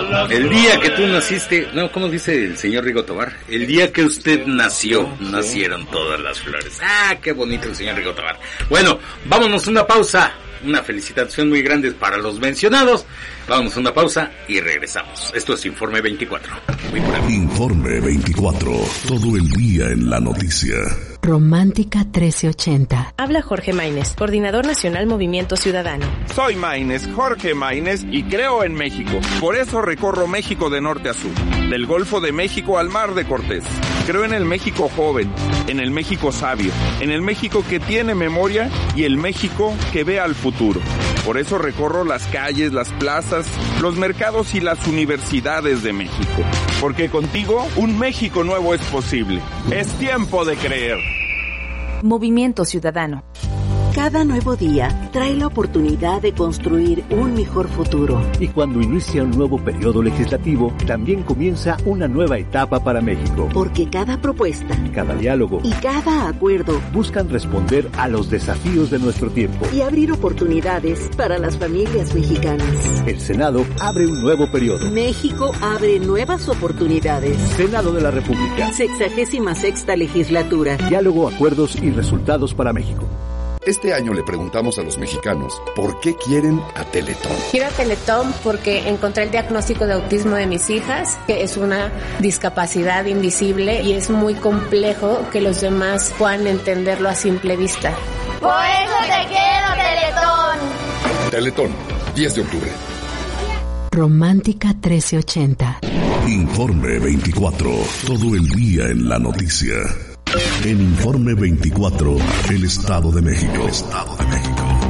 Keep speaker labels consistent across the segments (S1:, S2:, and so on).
S1: El día que tú naciste, no, ¿cómo dice el señor Rigo Tobar? El día que usted nació, nacieron todas las flores. Ah, qué bonito el señor Rigo Tobar. Bueno, vámonos a una pausa. Una felicitación muy grande para los mencionados. Vámonos a una pausa y regresamos. Esto es Informe 24.
S2: Informe 24. Todo el día en la noticia.
S3: Romántica 1380.
S4: Habla Jorge Maínez, coordinador nacional Movimiento Ciudadano.
S5: Soy Maínez, Jorge Maínez, y creo en México. Por eso recorro México de norte a sur, del Golfo de México al Mar de Cortés. Creo en el México joven, en el México sabio, en el México que tiene memoria y el México que ve al futuro. Por eso recorro las calles, las plazas, los mercados y las universidades de México. Porque contigo un México nuevo es posible. Es tiempo de creer.
S4: Movimiento Ciudadano.
S6: Cada nuevo día trae la oportunidad de construir un mejor futuro.
S7: Y cuando inicia un nuevo periodo legislativo, también comienza una nueva etapa para México.
S6: Porque cada propuesta,
S7: cada diálogo
S6: y cada acuerdo
S7: buscan responder a los desafíos de nuestro tiempo
S6: y abrir oportunidades para las familias mexicanas.
S7: El Senado abre un nuevo periodo.
S6: México abre nuevas oportunidades.
S7: Senado de la República.
S6: 66ª legislatura.
S7: Diálogo, acuerdos y resultados para México.
S2: Este año le preguntamos a los mexicanos por qué quieren a Teletón.
S8: Quiero a Teletón porque encontré el diagnóstico de autismo de mis hijas, que es una discapacidad invisible y es muy complejo que los demás puedan entenderlo a simple vista.
S9: Por eso te quiero, Teletón.
S2: Teletón, 10 de octubre.
S3: Romántica 1380.
S2: Informe 24. Todo el día en la noticia. En Informe 24, el Estado de México. El Estado de México.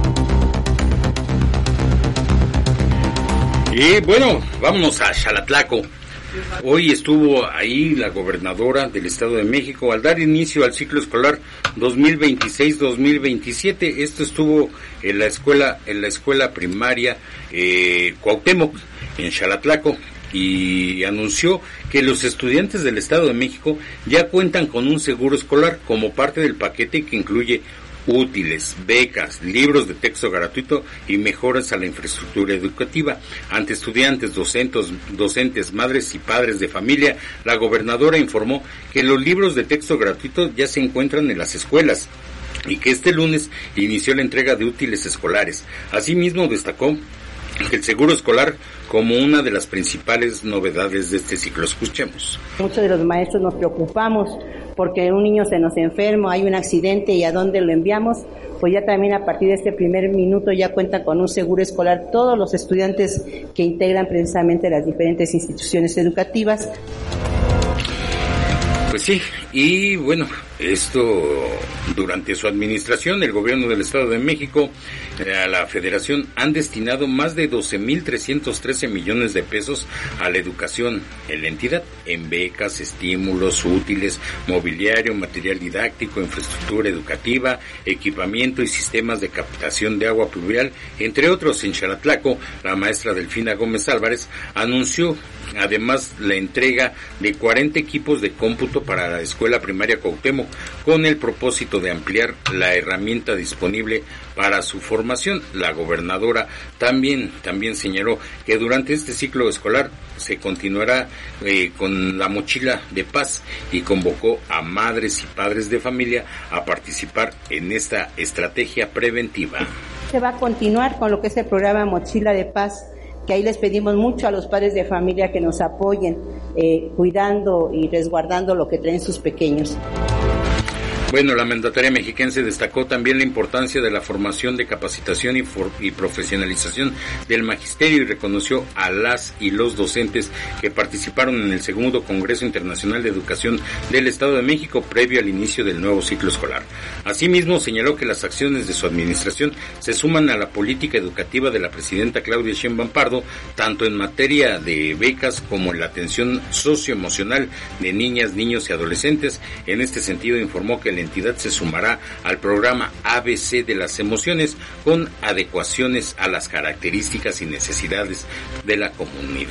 S1: Y bueno, vámonos a Xalatlaco. Hoy estuvo ahí la gobernadora del Estado de México al dar inicio al ciclo escolar 2026-2027. Esto estuvo en la escuela primaria Cuauhtémoc en Xalatlaco. Y anunció que los estudiantes del Estado de México ya cuentan con un seguro escolar como parte del paquete que incluye útiles, becas, libros de texto gratuito y mejoras a la infraestructura educativa. Ante estudiantes, docentes, madres y padres de familia, la gobernadora informó que los libros de texto gratuito ya se encuentran en las escuelas y que este lunes inició la entrega de útiles escolares. Asimismo, destacó el seguro escolar como una de las principales novedades de este ciclo. Escuchemos.
S10: Muchos de los maestros nos preocupamos porque un niño se nos enferma, hay un accidente y a dónde lo enviamos. Pues ya también a partir de este primer minuto ya cuentan con un seguro escolar todos los estudiantes que integran precisamente las diferentes instituciones educativas.
S1: Pues sí, y bueno, esto durante su administración, el gobierno del Estado de México, a la Federación han destinado más de 12,313 millones de pesos a la educación en la entidad, en becas, estímulos, útiles, mobiliario, material didáctico, infraestructura educativa, equipamiento y sistemas de captación de agua pluvial, entre otros. En Xalatlaco, la maestra Delfina Gómez Álvarez anunció además la entrega de 40 equipos de cómputo para la escuela primaria Cuauhtémoc con el propósito de ampliar la herramienta disponible para su formación. La gobernadora también señaló que durante este ciclo escolar se continuará con la mochila de paz y convocó a madres y padres de familia a participar en esta estrategia preventiva.
S10: Se va a continuar con lo que es el programa Mochila de Paz, que ahí les pedimos mucho a los padres de familia que nos apoyen cuidando y resguardando lo que traen sus pequeños.
S1: Bueno, la mandataria mexiquense destacó también la importancia de la formación, de capacitación y profesionalización del magisterio y reconoció a las y los docentes que participaron en el segundo Congreso Internacional de Educación del Estado de México previo al inicio del nuevo ciclo escolar. Asimismo, señaló que las acciones de su administración se suman a la política educativa de la presidenta Claudia Sheinbaum Pardo, tanto en materia de becas como en la atención socioemocional de niñas, niños y adolescentes. En este sentido, informó que la entidad se sumará al programa ABC de las emociones con adecuaciones a las características y necesidades de la comunidad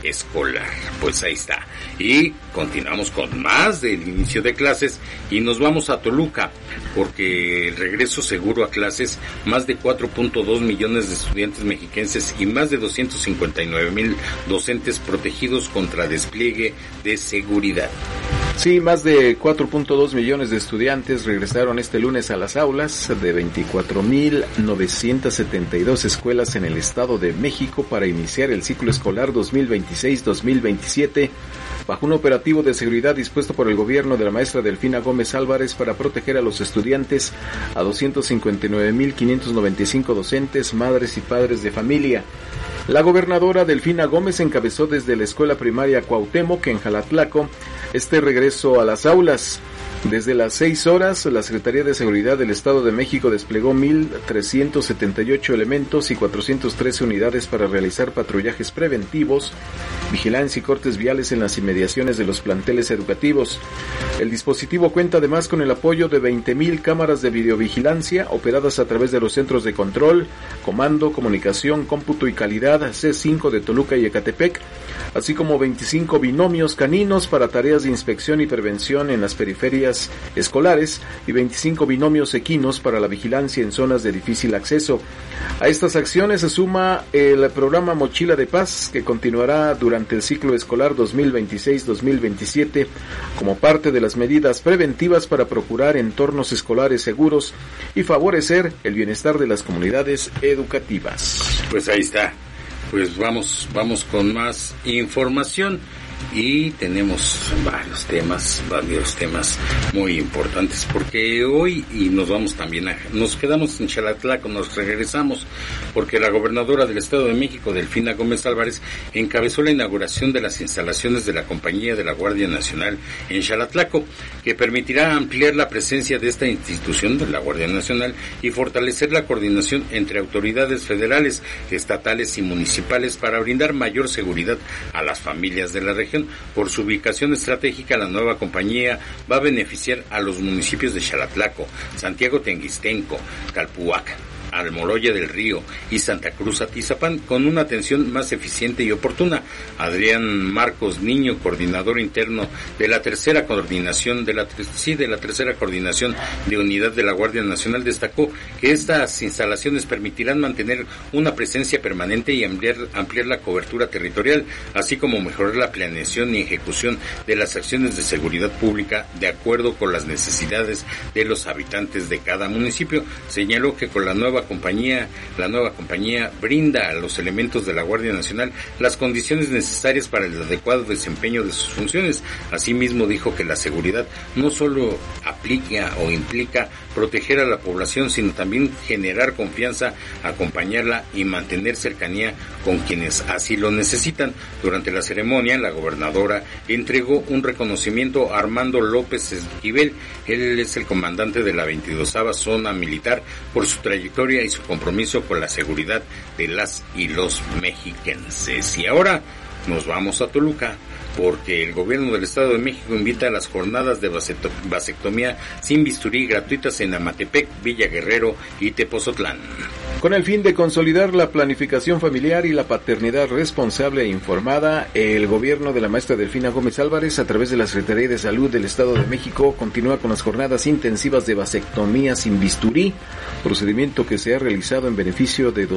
S1: escolar. Pues ahí está. Y continuamos con más del inicio de clases y nos vamos a Toluca, porque el regreso seguro a clases, más de 4.2 millones de estudiantes mexiquenses y más de 259,000 docentes protegidos contra despliegue de seguridad.
S11: Sí, más de 4.2 millones de estudiantes regresaron este lunes a las aulas de 24,972 escuelas en el Estado de México para iniciar el ciclo escolar 2026-2027, bajo un operativo de seguridad dispuesto por el gobierno de la maestra Delfina Gómez Álvarez para proteger a los estudiantes, a 259,595 docentes, madres y padres de familia. La gobernadora Delfina Gómez encabezó desde la escuela primaria Cuauhtémoc en Xalatlaco este regreso a las aulas. Desde las 6 horas, la Secretaría de Seguridad del Estado de México desplegó 1,378 elementos y 413 unidades para realizar patrullajes preventivos, vigilancia y cortes viales en las inmediaciones de los planteles educativos. El dispositivo cuenta además con el apoyo de 20,000 cámaras de videovigilancia operadas a través de los centros de control, comando, comunicación, cómputo y calidad C5 de Toluca y Ecatepec, así como 25 binomios caninos para tareas de inspección y prevención en las periferias escolares y 25 binomios equinos para la vigilancia en zonas de difícil acceso. A estas acciones se suma el programa Mochila de Paz, que continuará durante el ciclo escolar 2026-2027 como parte de las medidas preventivas para procurar entornos escolares seguros y favorecer el bienestar de las comunidades educativas.
S1: Pues ahí está. Pues vamos con más información y tenemos varios temas muy importantes, porque hoy y nos quedamos en Xalatlaco, nos regresamos porque la gobernadora del Estado de México, Delfina Gómez Álvarez, encabezó la inauguración de las instalaciones de la compañía de la Guardia Nacional en Xalatlaco, que permitirá ampliar la presencia de esta institución de la Guardia Nacional y fortalecer la coordinación entre autoridades federales, estatales y municipales para brindar mayor seguridad a las familias de la región. Por su ubicación estratégica, la nueva compañía va a beneficiar a los municipios de Xalatlaco, Santiago Tenguistenco, Calpuac, Almoloya del Río y Santa Cruz Atizapán, con una atención más eficiente y oportuna. Adrián Marcos Niño, coordinador interno de la tercera coordinación de unidad de la Guardia Nacional, destacó que estas instalaciones permitirán mantener una presencia permanente y ampliar la cobertura territorial, así como mejorar la planeación y ejecución de las acciones de seguridad pública de acuerdo con las necesidades de los habitantes de cada municipio. Señaló que con la nueva compañía brinda a los elementos de la Guardia Nacional las condiciones necesarias para el adecuado desempeño de sus funciones. Asimismo, dijo que la seguridad no solo aplica o implica proteger a la población, sino también generar confianza, acompañarla y mantener cercanía con quienes así lo necesitan. Durante la ceremonia, la gobernadora entregó un reconocimiento a Armando López Esquivel. Él es el comandante de la 22ª Zona Militar, por su trayectoria y su compromiso con la seguridad de las y los mexiquenses. Y ahora nos vamos a Toluca, porque el gobierno del Estado de México invita a las jornadas de vasectomía sin bisturí gratuitas en Amatepec, Villa Guerrero y Tepozotlán.
S11: Con el fin de consolidar la planificación familiar y la paternidad responsable e informada, el gobierno de la maestra Delfina Gómez Álvarez, a través de la Secretaría de Salud del Estado de México, continúa con las jornadas intensivas de vasectomía sin bisturí, procedimiento que se ha realizado en beneficio de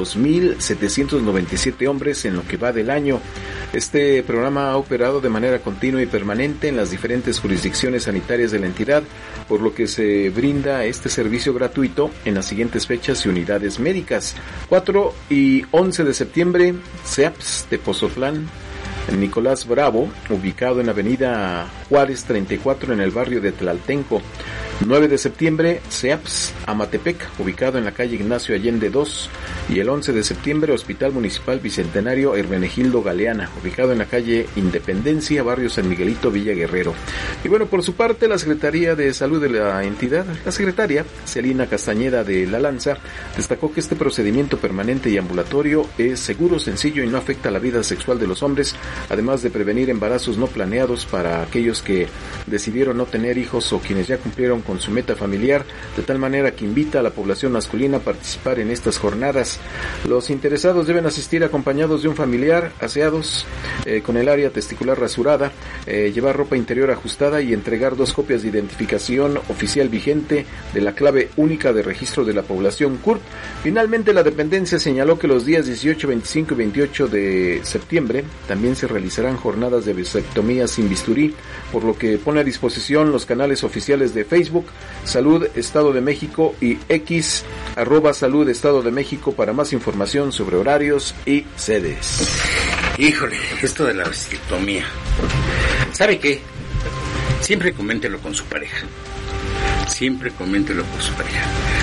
S11: 2,797 hombres en lo que va del año. Este programa ha operado de manera continua y permanente en las diferentes jurisdicciones sanitarias de la entidad, por lo que se brinda este servicio gratuito en las siguientes fechas y unidades médicas. 4 y 11 de septiembre, CEAPS Tepozotlán, Nicolás Bravo, ubicado en Avenida Juárez 34 en el barrio de Tlaltenco. 9 de septiembre, CEAPS Amatepec, ubicado en la calle Ignacio Allende 2. Y el 11 de septiembre, Hospital Municipal Bicentenario Hermenegildo Galeana, ubicado en la calle Independencia, barrio San Miguelito, Villa Guerrero. Y bueno, por su parte, la Secretaría de Salud de la entidad, la secretaria Celina Castañeda de La Lanza, destacó que este procedimiento permanente y ambulatorio es seguro, sencillo y no afecta la vida sexual de los hombres, además de prevenir embarazos no planeados para aquellos que decidieron no tener hijos o quienes ya cumplieron con su meta familiar, de tal manera que invita a la población masculina a participar en estas jornadas. Los interesados deben asistir acompañados de un familiar, aseados, con el área testicular rasurada, llevar ropa interior ajustada y entregar 2 copias de identificación oficial vigente de la clave única de registro de la población CURP. Finalmente, la dependencia señaló que los días 18, 25 y 28 de septiembre también se realizarán jornadas de vasectomía sin bisturí, por lo que pone a disposición los canales oficiales de Facebook, Salud Estado de México, y X, @Salud Estado de México, para más información sobre horarios y sedes.
S1: Híjole, esto de la vasectomía, ¿sabe qué? Siempre coméntelo con su pareja. Siempre coméntelo con su pareja.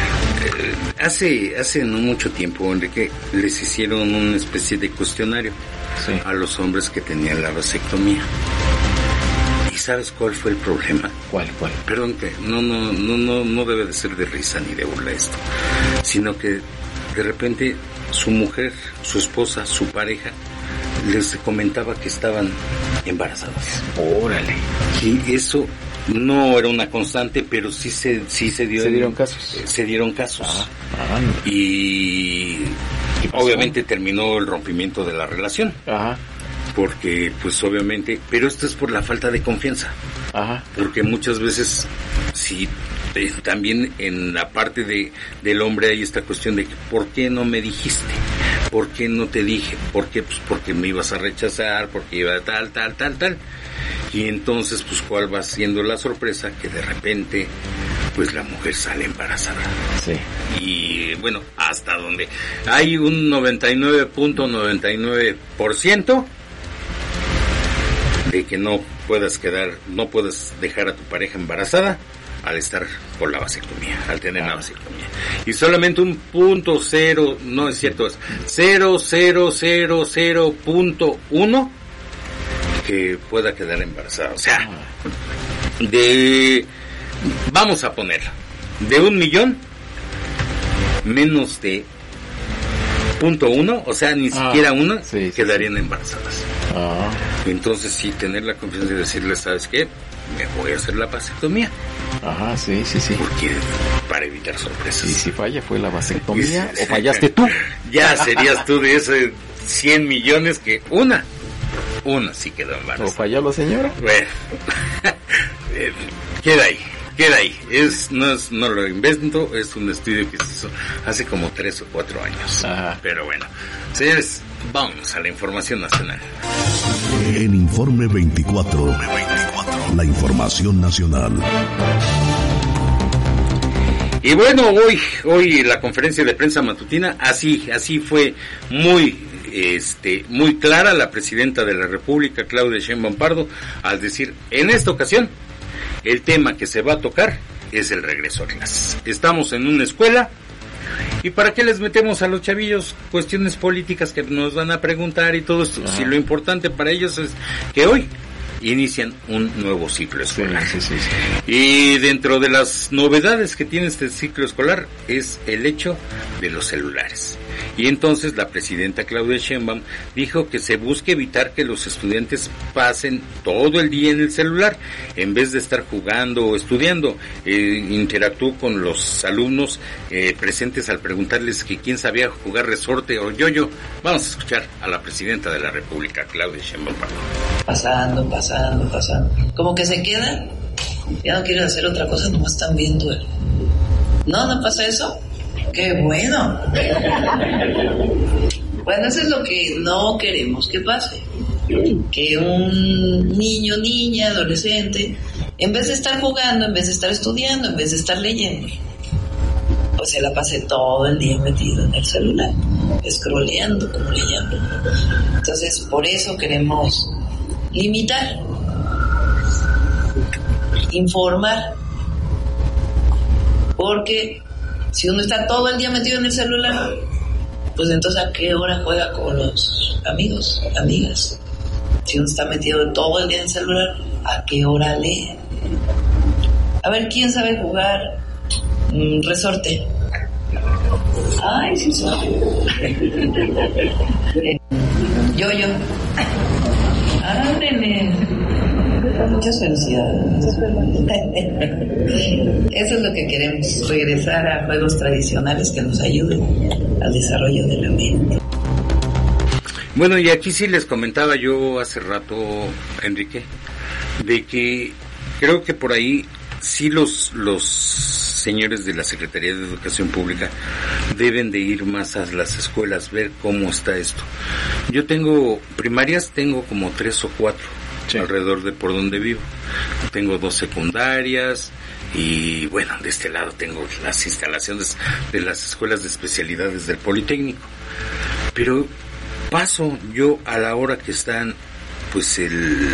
S1: Hace no mucho tiempo, Enrique, les hicieron una especie de cuestionario a los hombres que tenían la vasectomía. ¿Y sabes cuál fue el problema?
S11: ¿Cuál?
S1: Perdón, que no debe de ser de risa ni de burla esto, sino que de repente su mujer, su esposa, su pareja les comentaba que estaban embarazadas.
S11: Órale.
S1: Y eso no era una constante, pero sí se dio.
S11: ¿Se dieron casos?
S1: Se dieron casos. Y obviamente terminó el rompimiento de la relación.
S11: Ajá.
S1: Porque, pues obviamente, pero esto es por la falta de confianza.
S11: Ajá.
S1: Porque muchas veces, sí, también en la parte del hombre hay esta cuestión de que, ¿por qué no me dijiste? ¿Por qué no te dije? ¿Por qué? Pues porque me ibas a rechazar, porque iba tal. Y entonces, pues, ¿cuál va siendo la sorpresa? Que de repente, pues, la mujer sale embarazada.
S11: Sí.
S1: Y, bueno, hasta donde hay un 99.99% de que no puedas dejar a tu pareja embarazada al estar con la vasectomía, al tener la vasectomía. Y solamente un 0.0, no es cierto, es 0.000.1 que pueda quedar embarazada. O sea, vamos a poner, de 1,000,000, menos de 0.1, o sea, ni siquiera una, quedarían embarazadas. Entonces, sí, tener la confianza de decirle, ¿sabes qué? Me voy a hacer la vasectomía.
S11: Ajá, sí.
S1: Porque, para evitar sorpresas.
S11: ¿Y si falla fue la vasectomía o fallaste tú?
S1: Ya serías tú de esos 100 millones que una sí quedó embarazada.
S11: ¿O falló la señora?
S1: Bueno, queda ahí. No lo invento, es un estudio que se hizo hace como 3 o 4 años.
S11: Ajá.
S1: Pero bueno, señores, vamos a la información nacional.
S2: En Informe 24, la información nacional.
S1: Y bueno, hoy la conferencia de prensa matutina, así fue muy clara la presidenta de la República, Claudia Sheinbaum Pardo, al decir, en esta ocasión, el tema que se va a tocar es el regreso a clases. Estamos en una escuela, ¿y para qué les metemos a los chavillos cuestiones políticas que nos van a preguntar y todo esto? Si lo importante para ellos es que hoy inician un nuevo ciclo escolar.
S11: Sí.
S1: Y dentro de las novedades que tiene este ciclo escolar es el hecho de los celulares. Y entonces la presidenta Claudia Sheinbaum dijo que se busque evitar que los estudiantes pasen todo el día en el celular, en vez de estar jugando o estudiando. Interactuó con los alumnos presentes al preguntarles que quién sabía jugar resorte o yoyo. Vamos a escuchar a la presidenta de la República, Claudia Sheinbaum.
S12: Pasando. Como que se quedan, ya no quieren hacer otra cosa, nomás están viendo. ¿No pasa eso? ¡Qué bueno! Bueno, eso es lo que no queremos que pase. Que un niño, niña, adolescente, en vez de estar jugando, en vez de estar estudiando, en vez de estar leyendo, pues se la pase todo el día metido en el celular, scrolleando, como le llaman. Entonces, por eso queremos limitar, informar, porque si uno está todo el día metido en el celular, pues entonces ¿a qué hora juega con los amigos, amigas? Si uno está metido todo el día en el celular, ¿a qué hora lee? A ver, ¿quién sabe jugar resorte? Ay, sí sabe. Yo. Ándele. Muchas felicidades. Eso es lo que queremos, regresar a juegos tradicionales que nos ayuden al desarrollo de la mente.
S1: Bueno, y aquí sí les comentaba yo hace rato, Enrique, de que creo que por ahí sí los señores de la Secretaría de Educación Pública deben de ir más a las escuelas, ver cómo está esto. Yo tengo primarias, tengo como 3 o 4 alrededor de por donde vivo. Tengo 2 secundarias y bueno, de este lado tengo las instalaciones de las escuelas de especialidades del Politécnico. Pero paso yo a la hora que están pues el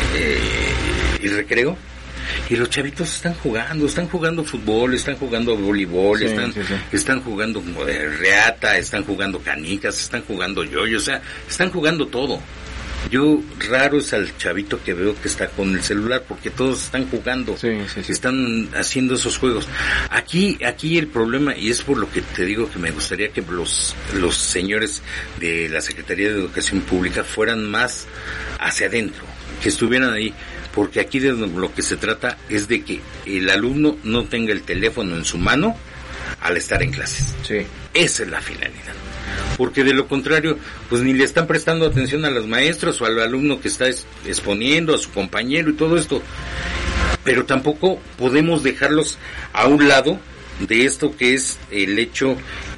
S1: recreo y los chavitos están jugando fútbol, están jugando voleibol, están jugando reata, están jugando canicas, están jugando yoyo, o sea, están jugando todo. Yo raro es al chavito que veo que está con el celular porque todos están jugando, están haciendo esos juegos. Aquí el problema, y es por lo que te digo que me gustaría que los señores de la Secretaría de Educación Pública fueran más hacia adentro, que estuvieran ahí, porque aquí de lo que se trata es de que el alumno no tenga el teléfono en su mano al estar en clases. Esa es la finalidad. Porque de lo contrario, pues ni le están prestando atención a los maestros o al alumno que está exponiendo, a su compañero y todo esto. Pero tampoco podemos dejarlos a un lado de esto que es el hecho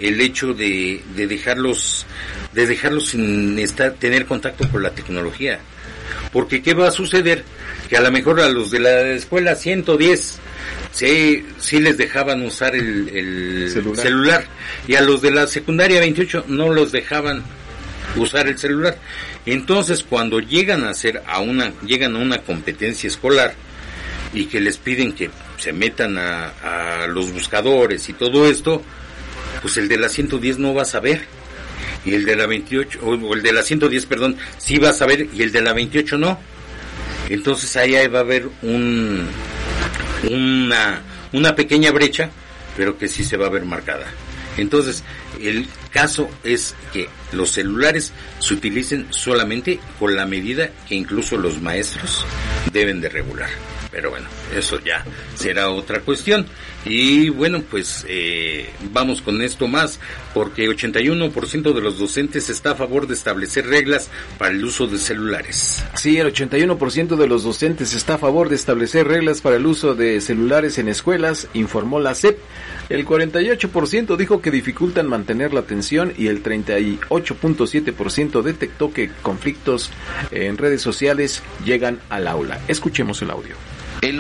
S1: de dejarlos sin tener contacto con la tecnología. Porque ¿qué va a suceder? Que a lo mejor a los de la escuela 110 sí les dejaban usar el celular y a los de la secundaria 28 no los dejaban usar el celular. Entonces cuando llegan a una competencia escolar y que les piden que se metan a los buscadores y todo esto, pues el de la 110 no va a saber y el de la 28 o el de la 110 sí va a saber y el de la 28 no. Entonces ahí va a haber una pequeña brecha, pero que sí se va a ver marcada. Entonces, el caso es que los celulares se utilicen solamente con la medida que incluso los maestros deben de regular. Pero bueno, eso ya será otra cuestión. Y bueno, pues vamos con esto más, porque 81% de los docentes está a favor de establecer reglas para el uso de celulares.
S11: Sí, el 81% de los docentes está a favor de establecer reglas para el uso de celulares en escuelas, informó la SEP. El 48% dijo que dificultan mantener la atención y el 38.7% detectó que conflictos en redes sociales llegan al aula. Escuchemos el audio.
S13: El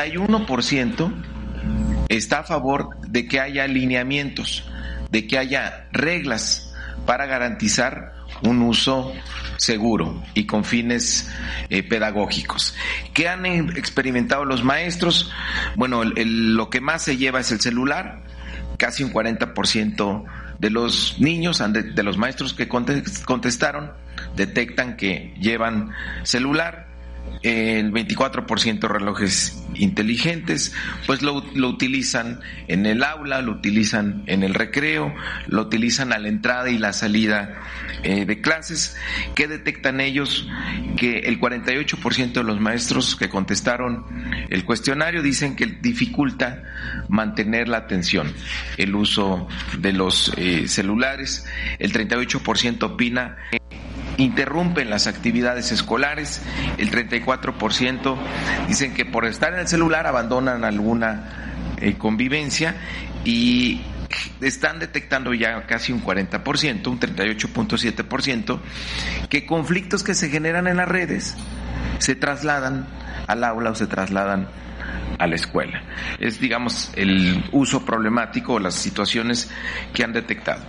S13: 81% está a favor de que haya lineamientos, de que haya reglas para garantizar un uso seguro y con fines pedagógicos. ¿Qué han experimentado los maestros? Bueno, lo que más se lleva es el celular. Casi un 40% de los niños, de los maestros que contestaron, detectan que llevan celular. El 24% relojes inteligentes, pues lo utilizan en el aula, lo utilizan en el recreo, lo utilizan a la entrada y la salida de clases. ¿Qué detectan ellos? Que el 48% de los maestros que contestaron el cuestionario dicen que dificulta mantener la atención, el uso de los celulares. El 38% opina interrumpen las actividades escolares. El 34% dicen que por estar en el celular abandonan alguna convivencia, y están detectando ya casi un 40%, un 38.7%, que conflictos que se generan en las redes se trasladan al aula o se trasladan a la escuela. Es, digamos, el uso problemático o las situaciones que han detectado.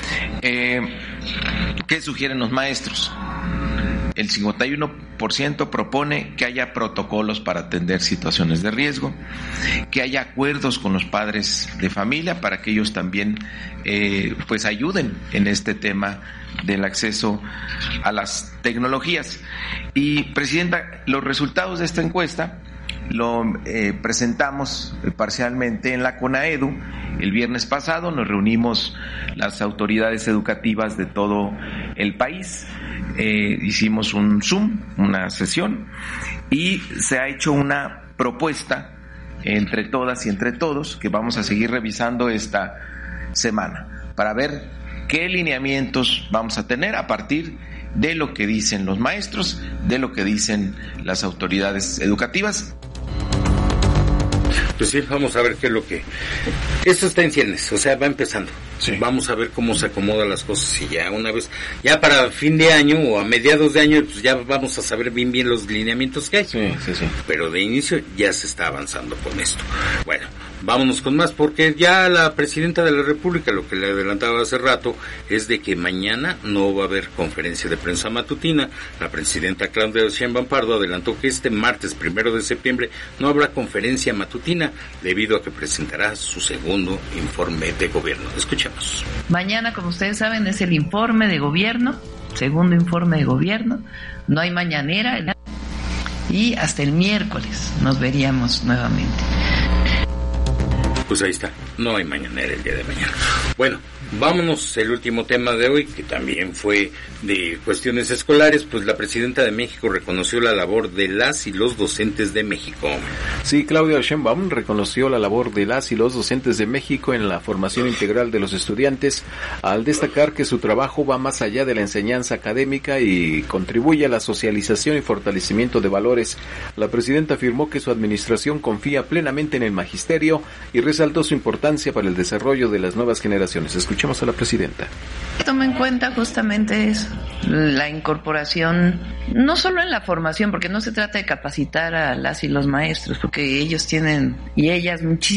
S13: ¿Qué sugieren los maestros? El 51% propone que haya protocolos para atender situaciones de riesgo, que haya acuerdos con los padres de familia para que ellos también pues ayuden en este tema del acceso a las tecnologías. Y, Presidenta, los resultados de esta encuesta lo presentamos parcialmente en la CONAEDU el viernes pasado nos reunimos las autoridades educativas de todo el país, hicimos un Zoom, una sesión, y se ha hecho una propuesta entre todas y entre todos que vamos a seguir revisando esta semana para ver qué lineamientos vamos a tener a partir de lo que dicen los maestros, de lo que dicen las autoridades educativas.
S1: Pues sí, vamos a ver qué es lo que... Esto está en ciernes, o sea, va empezando. Sí. Vamos a ver cómo se acomodan las cosas y ya una vez, ya para fin de año o a mediados de año, pues ya vamos a saber bien los lineamientos que hay. Sí. Pero de inicio ya se está avanzando con esto. Bueno, vámonos con más, porque ya la presidenta de la República, lo que le adelantaba hace rato, es de que mañana no va a haber conferencia de prensa matutina. La presidenta Claudia Sheinbaum Pardo adelantó que este martes 1 de septiembre no habrá conferencia matutina debido a que presentará su segundo informe de gobierno. Escuchemos.
S14: Mañana, como ustedes saben, es el informe de gobierno, segundo informe de gobierno, no hay mañanera y hasta el miércoles nos veríamos nuevamente.
S1: Pues ahí está, no hay mañanera el día de mañana. Bueno, vámonos, el último tema de hoy, que también fue de cuestiones escolares, pues la presidenta de México reconoció la labor de las y los docentes de México.
S11: Sí, Claudia Sheinbaum reconoció la labor de las y los docentes de México en la formación integral de los estudiantes, al destacar que su trabajo va más allá de la enseñanza académica y contribuye a la socialización y fortalecimiento de valores. La presidenta afirmó que su administración confía plenamente en el magisterio y resaltó su importancia para el desarrollo de las nuevas generaciones. Escuchemos a la presidenta.
S14: Toma en cuenta justamente eso, la incorporación, no solo en la formación, porque no se trata de capacitar a las y los maestros, porque ellos tienen, y ellas, muchísimas